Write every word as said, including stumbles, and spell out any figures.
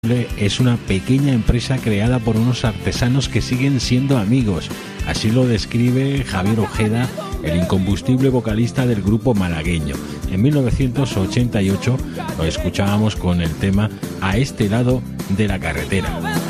Es una pequeña empresa creada por unos artesanos que siguen siendo amigos. Así lo describe Javier Ojeda, el incombustible vocalista del grupo malagueño. En mil novecientos ochenta y ocho lo escuchábamos con el tema A este lado de la carretera.